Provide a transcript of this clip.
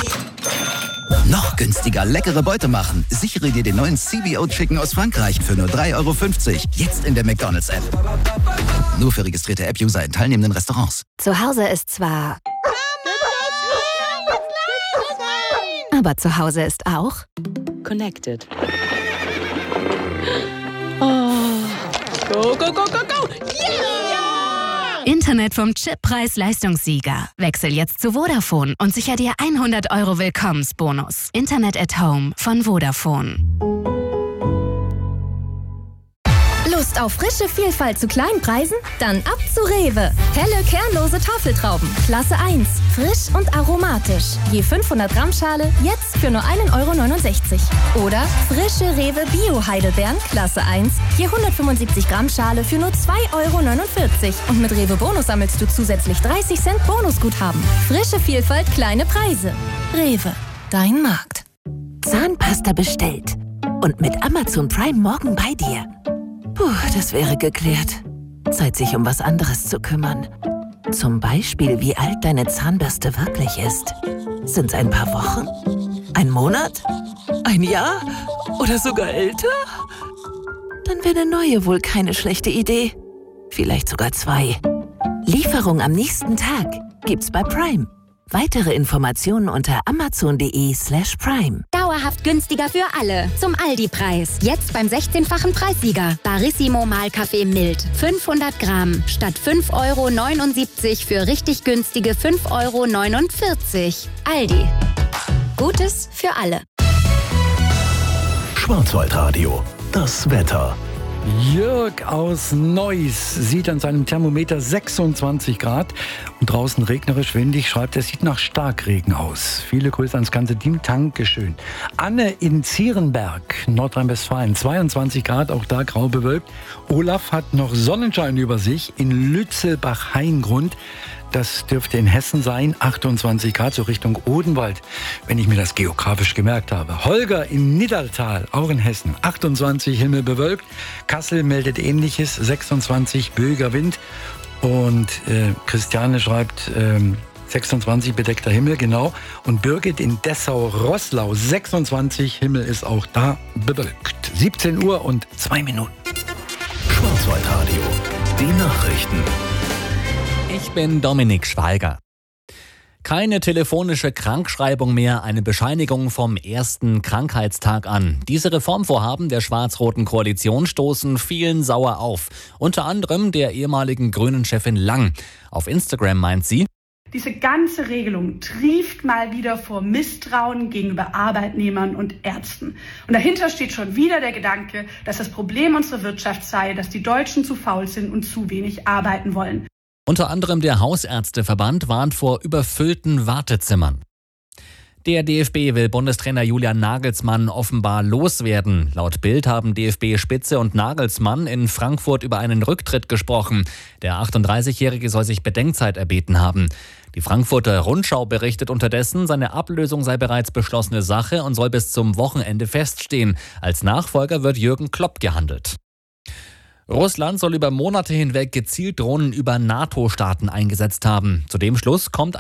Noch günstiger leckere Beute machen. Sichere dir den neuen CBO Chicken aus Frankreich für nur 3,50 €. Jetzt in der McDonald's-App. Nur für registrierte App-User in teilnehmenden Restaurants. Zu Hause ist zwar... Aber zu Hause ist auch... Connected. Oh. Go, go, go, go, go! Yeah! Internet vom Chip Preis-Leistungssieger. Wechsel jetzt zu Vodafone und sicher dir 100 € Willkommensbonus. Internet at Home von Vodafone. Lust auf frische Vielfalt zu kleinen Preisen? Dann ab zu Rewe. Helle, kernlose Tafeltrauben. Klasse 1. Frisch und aromatisch. Je 500 Gramm Schale, jetzt für nur 1,69 €. Oder frische Rewe Bio-Heidelbeeren, Klasse 1. Je 175 Gramm Schale für nur 2,49 €. Und mit Rewe Bonus sammelst du zusätzlich 30 Cent Bonusguthaben. Frische Vielfalt, kleine Preise. Rewe, dein Markt. Zahnpasta bestellt. Und mit Amazon Prime morgen bei dir. Puh, das wäre geklärt. Zeit, sich um was anderes zu kümmern. Zum Beispiel, wie alt deine Zahnbürste wirklich ist. Sind's ein paar Wochen? Ein Monat? Ein Jahr? Oder sogar älter? Dann wäre eine neue wohl keine schlechte Idee. Vielleicht sogar 2. Lieferung am nächsten Tag gibt's bei Prime. Weitere Informationen unter amazon.de/prime. Dauerhaft günstiger für alle. Zum Aldi-Preis. Jetzt beim 16-fachen Preissieger. Barissimo Mahlkaffee mild. 500 Gramm. Statt 5,79 € für richtig günstige 5,49 €. Aldi. Gutes für alle. Schwarzwaldradio. Das Wetter. Jörg aus Neuss sieht an seinem Thermometer 26 Grad und draußen regnerisch, windig, schreibt, es sieht nach Starkregen aus. Viele Grüße ans ganze Team, Dankeschön. Anne in Zierenberg, Nordrhein-Westfalen, 22 Grad, auch da grau bewölkt. Olaf hat noch Sonnenschein über sich in Lützelbach-Haingrund. Das dürfte in Hessen sein, 28 Grad, so Richtung Odenwald, wenn ich mir das geografisch gemerkt habe. Holger in Niddertal, auch in Hessen, 28, Himmel bewölkt. Kassel meldet Ähnliches, 26, böiger Wind. Und Christiane schreibt 26, bedeckter Himmel, genau. Und Birgit in Dessau-Roßlau, 26, Himmel ist auch da bewölkt. 17 Uhr und 2 Minuten. Schwarzwaldradio, die Nachrichten. Ich bin Dominik Schweiger. Keine telefonische Krankschreibung mehr, eine Bescheinigung vom ersten Krankheitstag an. Diese Reformvorhaben der schwarz-roten Koalition stoßen vielen sauer auf. Unter anderem der ehemaligen Grünen-Chefin Lang. Auf Instagram meint sie: Diese ganze Regelung trieft mal wieder vor Misstrauen gegenüber Arbeitnehmern und Ärzten. Und dahinter steht schon wieder der Gedanke, dass das Problem unserer Wirtschaft sei, dass die Deutschen zu faul sind und zu wenig arbeiten wollen. Unter anderem der Hausärzteverband warnt vor überfüllten Wartezimmern. Der DFB will Bundestrainer Julian Nagelsmann offenbar loswerden. Laut Bild haben DFB-Spitze und Nagelsmann in Frankfurt über einen Rücktritt gesprochen. Der 38-Jährige soll sich Bedenkzeit erbeten haben. Die Frankfurter Rundschau berichtet unterdessen, seine Ablösung sei bereits beschlossene Sache und soll bis zum Wochenende feststehen. Als Nachfolger wird Jürgen Klopp gehandelt. Russland soll über Monate hinweg gezielt Drohnen über NATO-Staaten eingesetzt haben. Zu dem Schluss kommt